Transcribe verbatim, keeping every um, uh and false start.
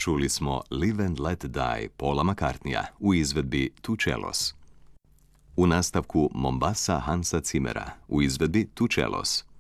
čuli smo Live and Let Die Paula McCartneya u izvedbi Two Cellos. U nastavku Mombasa Hansa Zimmera u izvedbi Two Cellos.